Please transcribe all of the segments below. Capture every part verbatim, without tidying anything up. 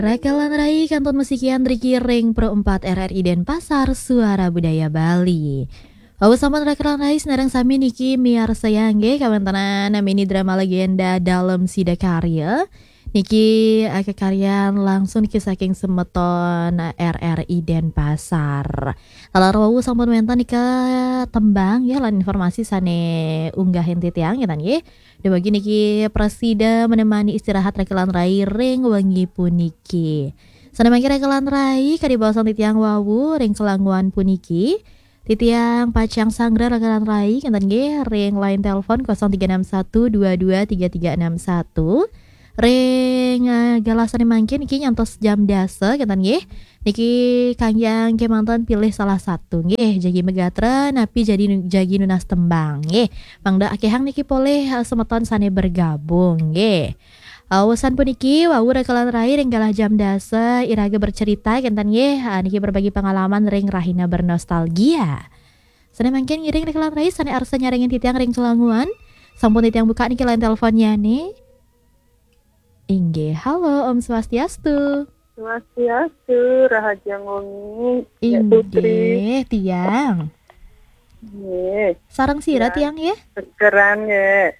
Rakalan Rai Kanton Musikian Riki Ring Pro empat R R I Denpasar Suara Budaya Bali. Awas sampun Rakalan Rai senarang sami niki miar sayangge kawantanan mini drama legenda dalam sida karya. Niki ake karyan langsung niki saking semeton R R I Denpasar. Talar wau sampun wenten nika tembang ya lan informasi sane unggahin titiang ya tan ye. Dewagi niki presida menemani istirahat Rakalan Rai ring wengi puniki. Sanemangke Rakalan Rai kadibaosan titiang wawu ring kelanguan puniki. Titiang pacang sanggra Rakalan Rai kinten nggih ring line telepon nol tiga enam satu dua dua tiga tiga enam satu. Ring uh, galasan mangke niki nyantos jam dasa kinten nggih. Niki kangjang kemanten pilih salah satu nggih jagi megatra napi jadi jagi nunas tembang nggih. Mangda akehang niki poleh uh, semeton sane bergabung nggih. Awasan puniki wau Rakalan Rai ring galah jam dasa iraga bercerita kinten nggih uh, niki berbagi pengalaman ring rahina bernostalgia. Sane mangke ngiring Rakalan Rai sane arsa nyaringin titiang ring Celanguan. Sampun titiang buka niki line teleponnya nih. Inge, halo Om Swastiastu. Swastiastu, Rahajang Wengi, ya Putri. Inge, tiang. Nggih. Sareng sira Ya. tiang ya? Sekeran nggih.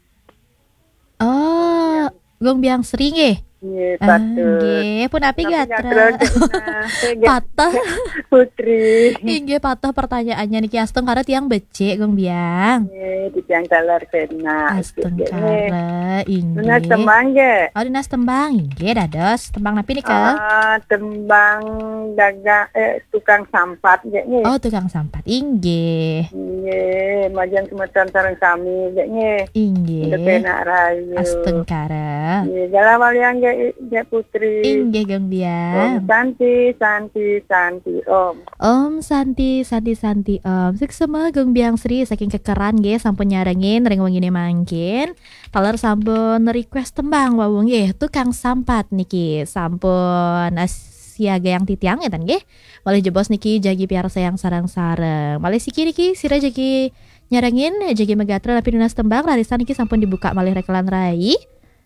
Oh, gong biang sering nggih. Nggih, Ah, patut. nggih, pun api Tapi gatra. gatra genah. Saya ge- Patah. Putri. Inge patah pertanyaannya niki asteng karena tiang becek gong biang. Nggih, di tiang kalar kena. Asteng Nggih. kara Inge. Benar tembang nggih. Oh, dinas tembang Inge dados tembang napi nika? Ah, tembang dagang eh tukang sampat nggih nggih. Oh, tukang sampat Inge. Nggih, majan kemetan sareng kami nggih nggih. Inge. Udah penak rayu. Asteng kara. Nggih, galah walian nggih nggih Putri. Inge gong Om biang. Santi, Santi, Santi, Om. Om Santi, Santi, Santi, Om. Suksema geng biang Sri saking kekeran nggih sampun nyarengin ring wengine mangkin. Taler sampun request tembang wau nggih tukang sampat niki. Sampun siaga yang titiang ya nggih. Malih jebos niki jagi piar sayang sarang-sareng. Malih siki niki sira jagi nyarengin jagi megatra tapi nunas tembang rarisan niki sampun dibuka malih Rakalan Rai.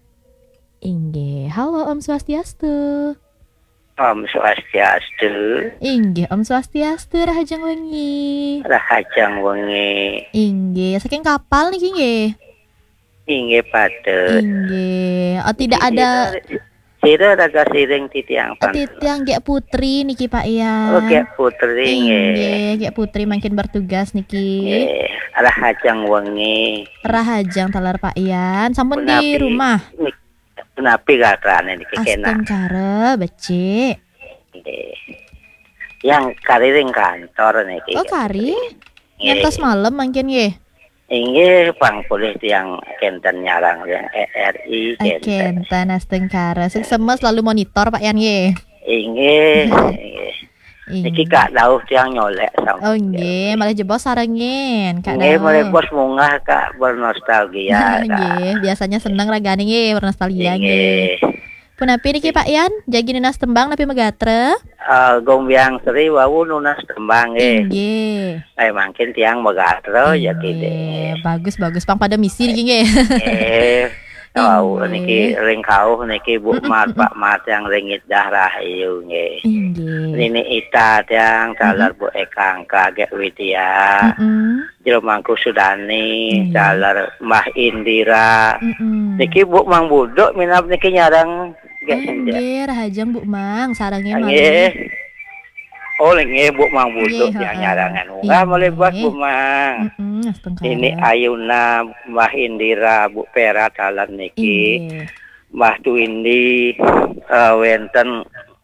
Inggih, halo Om Swastiastu. Om Swastiastu, Inggih, Om Swastiastu Rahajang Wengi. Rahajang Wengi, Inggih, saking kapal niki nggih. inggih patut. Inggih. Oh, tidak ada Sira raga siring titiang pan. titiang Gek Putri niki Pak Ian. Oke putri nggih. Inggih, Gek Putri makin bertugas niki. Nggih, Rahajang Wengi. Rahajang talar Pak Ian. Sampun di Punapi- rumah. Nik- Punapi gatrane niki kena. Asteng kare becik. Nggih. Yang kariring kantor niki. Oh, kari. Nggih. Ngantos malam mangkin nggih. Inggih pang pulih tiang kenten nyarang yang E R I kenten. Kenten asteng kare. Suksema selalu monitor Pak Ian nggih. Inggih. Inggih. Niki Inggih. kak dauh tiang nyolek sama. Oh nggih, malah jebos sarengin Kak Nggih, Dao. mulai bos munggah kak bernostalgia. Kak. Nggih, biasanya seneng ragane nggih bernostalgia nggih. Nggih. Punapi niki Pak Ian, jagi nunas tembang napi megatre. Eh, gombyang seri wau nunas tembang nggih. Nggih. Eh mangkin tiang megatra ya Nggih, kide. bagus bagus pang pada misi niki nggih. Eh, wau Nggih. niki ring kauh niki Bu Mat Pak Mat yang ringit dah rahayu nggih. Nggih. Ini Ita tiang calar Bu Ekang Kagek Widya. Heeh. Jelmangku Sudani, Iya. calar Mbah Indira. Heeh. Niki Bu Mang Budok minap niki nyarang gak senja. Nggih, rahajang Bu Mang, sarangnya Nggih. malih. Oh, nggih Bu Mang Budok Nggih, yang heeh. nyarangan. Enggak boleh buat Bu Nggih. Mang. Heeh, asteng kare. Ini Ayuna, Mbah Indira, Bu Pera talan niki, Nggih. Mbah Tuindi, eh, wenten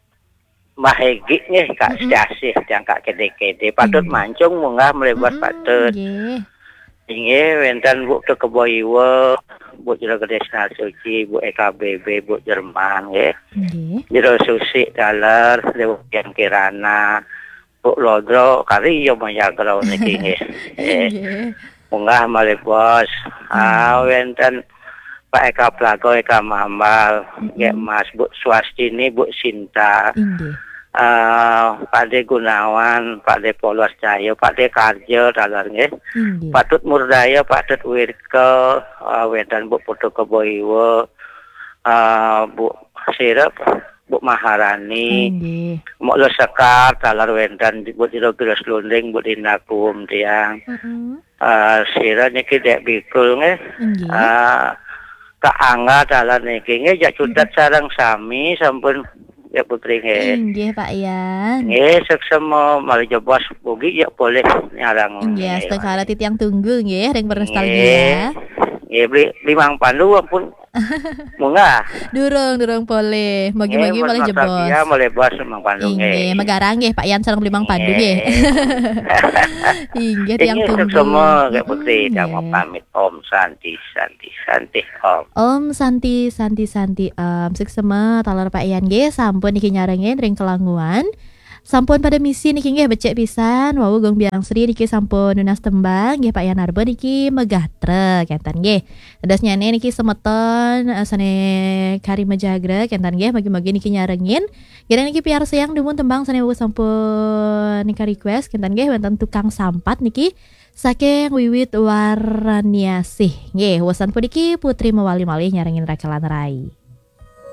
Mbah Hegi nggih Kak Mm-mm. Stasih yang Kak kede-kede. Patut Nggih. mancung munggah melebat Heeh, patut. Nggih. Inggih wenten Bu Tekeboiwe, Bu Jero Gede Senal Suci, Bu E K B B, Bu Jerman nggih. Nggih. Jero Susi daler, Dewa Yang Kirana, Bu Lodro, kari yo mayagrau niki nggih. Eh, Nggih. munggah malih bos. Ah wenten Pak Eka Plago, Eka Mambal, nggih Mas Bu Swastini, Bu Sinta, Nggih. eh Pak De Gunawan, Pak De Polos Cahyo, Pak De Karjo daler nggih. Nggih. Patut Murdaya, Patut Wirke, uh, wenten Bu Putu Keboiwe, uh, Bu Sirep, Bu Maharani. Nggih. Mok lo sekar talar wendan bu tiro gelas lunding bu dinakum tiang. Heeh. Uh, sira niki dek bikul nge. Nggih. Uh, Ka angga talar niki nge jak cutat sarang sami sampun ya putri nge. Nggih Pak Yan. Nge seksemo mali jebas bugi ya boleh nyarang. Nggih, sekarang titiang tunggu nggih ring Nge. bernostalgia. Nge beli limang pandu ampun. Munga. Durung durung boleh. Magi-magi malah jebos. Ya boleh bos limang pandu nge. Inggih, megarang nggih Pak Yan sareng beli mang pandu nggih. Inggih tiang Ini tunggu. semua kayak putri Mm, yang mau nggih. pamit Om Santi Santi Santi Om. Om Santi Santi Santi Om seksema talar Pak Yan nggih sampun niki nyarengin ring kelanguan. Sampun pada misi niki nggih becek pisan wau gong biang Sri niki sampun nunas tembang nggih Pak Yan Arba niki megah trek enten nggih. Tedas nyane niki semeton eh, sane kari mejagrek enten nggih magi-magi niki nyarengin. Kira niki piar sayang dumun tembang sane wau sampun nika request enten nggih wonten tukang sampat niki saking Wiwit Waraniasih. Nggih, wasan puniki Putri Mewali malih nyarengin rekalan rai.